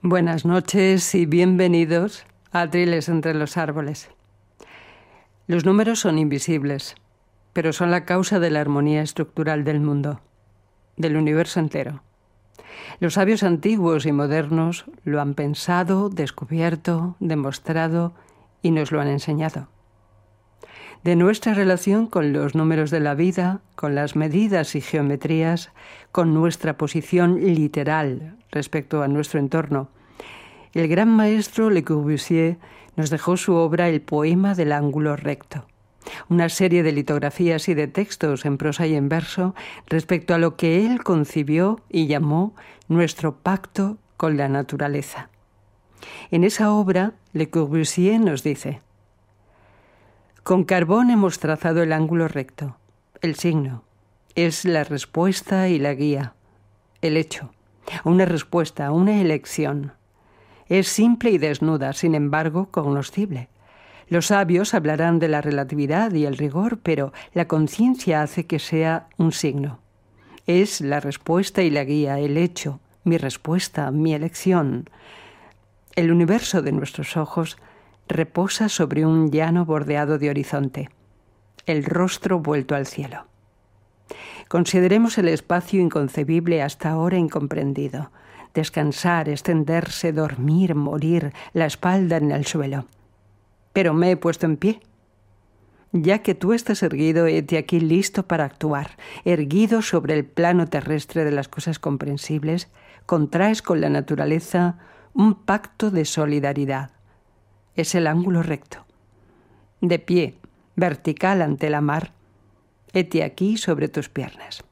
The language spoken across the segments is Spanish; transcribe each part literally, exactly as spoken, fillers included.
Buenas noches y bienvenidos a Atriles entre los árboles. Los números son invisibles, pero son la causa de la armonía estructural del mundo, del universo entero. Los sabios antiguos y modernos lo han pensado, descubierto, demostrado y nos lo han enseñado. De nuestra relación con los números de la vida, con las medidas y geometrías, con nuestra posición literal respecto a nuestro entorno, el gran maestro Le Corbusier nos dejó su obra El poema del ángulo recto, una serie de litografías y de textos en prosa y en verso respecto a lo que él concibió y llamó nuestro pacto con la naturaleza. En esa obra, Le Corbusier nos dice: con carbón hemos trazado el ángulo recto, el signo. Es la respuesta y la guía, el hecho, una respuesta, una elección. Es simple y desnuda, sin embargo, cognoscible. Los sabios hablarán de la relatividad y el rigor, pero la conciencia hace que sea un signo. Es la respuesta y la guía, el hecho, mi respuesta, mi elección. El universo de nuestros ojos reposa sobre un llano bordeado de horizonte, el rostro vuelto al cielo. Consideremos el espacio inconcebible hasta ahora incomprendido. Descansar, extenderse, dormir, morir, la espalda en el suelo. Pero me he puesto en pie. Ya que tú estás erguido, hete aquí listo para actuar. Erguido sobre el plano terrestre de las cosas comprensibles, contraes con la naturaleza un pacto de solidaridad. Es el ángulo recto. De pie, vertical ante la mar, hete aquí sobre tus piernas.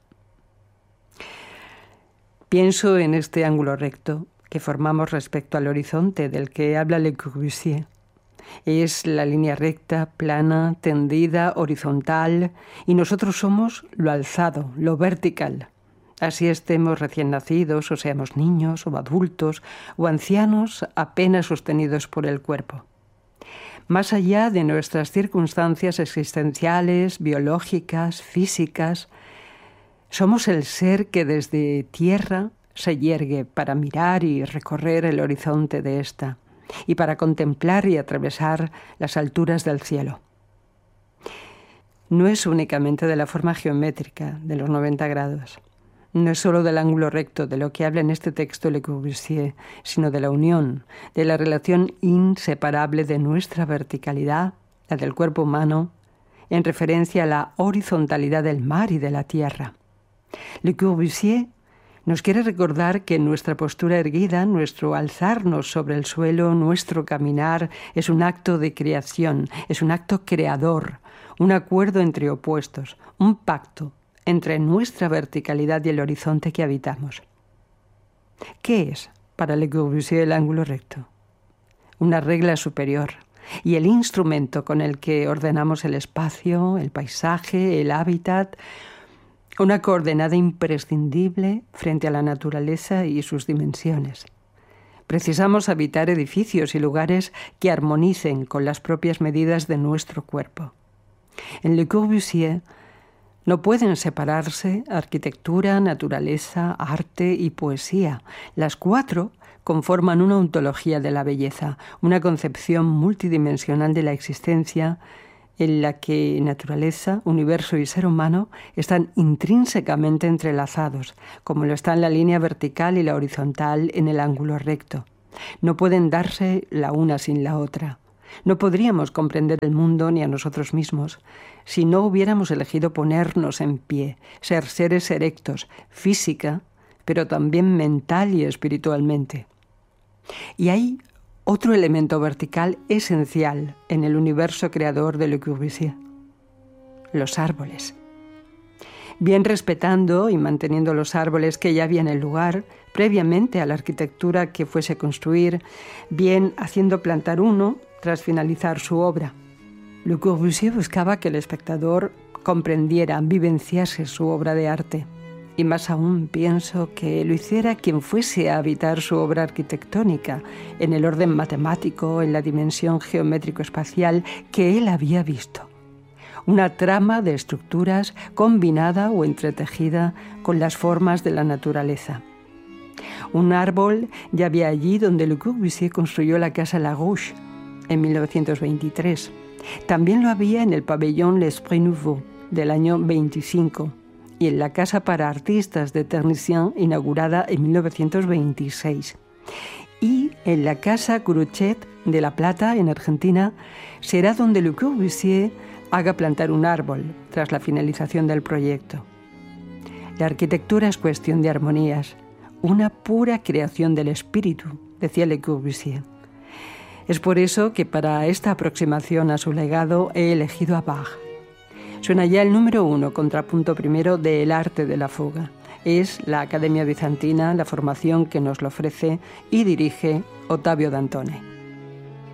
Pienso en este ángulo recto que formamos respecto al horizonte del que habla Le Corbusier. Es la línea recta, plana, tendida, horizontal, y nosotros somos lo alzado, lo vertical. Así estemos recién nacidos, o seamos niños, o adultos, o ancianos apenas sostenidos por el cuerpo. Más allá de nuestras circunstancias existenciales, biológicas, físicas, somos el ser que desde tierra se yergue para mirar y recorrer el horizonte de ésta y para contemplar y atravesar las alturas del cielo. No es únicamente de la forma geométrica de los noventa grados. No es solo del ángulo recto de lo que habla en este texto Le Corbusier, sino de la unión, de la relación inseparable de nuestra verticalidad, la del cuerpo humano, en referencia a la horizontalidad del mar y de la tierra. Le Corbusier nos quiere recordar que nuestra postura erguida, nuestro alzarnos sobre el suelo, nuestro caminar, es un acto de creación, es un acto creador, un acuerdo entre opuestos, un pacto entre nuestra verticalidad y el horizonte que habitamos. ¿Qué es para Le Corbusier el ángulo recto? Una regla superior y el instrumento con el que ordenamos el espacio, el paisaje, el hábitat, una coordenada imprescindible frente a la naturaleza y sus dimensiones. Precisamos habitar edificios y lugares que armonicen con las propias medidas de nuestro cuerpo. En Le Corbusier no pueden separarse arquitectura, naturaleza, arte y poesía. Las cuatro conforman una ontología de la belleza, una concepción multidimensional de la existencia en la que naturaleza, universo y ser humano están intrínsecamente entrelazados, como lo están la línea vertical y la horizontal en el ángulo recto. No pueden darse la una sin la otra. No podríamos comprender el mundo ni a nosotros mismos si no hubiéramos elegido ponernos en pie, ser seres erectos, física, pero también mental y espiritualmente. Y hay otro elemento vertical esencial en el universo creador de Le Corbusier: los árboles. Bien respetando y manteniendo los árboles que ya había en el lugar, previamente a la arquitectura que fuese a construir, bien haciendo plantar uno tras finalizar su obra. Le Corbusier buscaba que el espectador comprendiera, vivenciase su obra de arte. Y más aún pienso que lo hiciera quien fuese a habitar su obra arquitectónica, en el orden matemático, en la dimensión geométrico-espacial que él había visto. Una trama de estructuras combinada o entretejida con las formas de la naturaleza. Un árbol ya había allí donde Le Corbusier construyó la casa Larouche en mil novecientos veintitrés. También lo había en el pabellón L'Esprit Nouveau del año veinticinco y en la casa para artistas de Ternissien inaugurada en mil novecientos veintiséis. Y en la casa Cruchet de La Plata, en Argentina, será donde Le Corbusier haga plantar un árbol tras la finalización del proyecto. La arquitectura es cuestión de armonías, una pura creación del espíritu, decía Le Corbusier. Es por eso que para esta aproximación a su legado he elegido a Bach. Suena ya el número uno, contrapunto primero de El arte de la fuga. Es la Academia Bizantina, la formación que nos lo ofrece y dirige Ottavio Dantone.